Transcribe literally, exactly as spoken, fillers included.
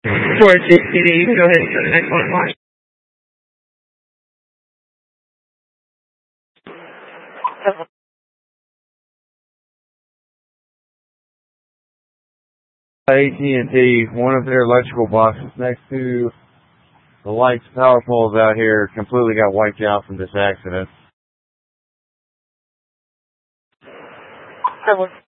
For J C D, you can go ahead and go to the next one. Watch. A T and T, one of their electrical boxes next to the lights power poles out here completely got wiped out from this accident.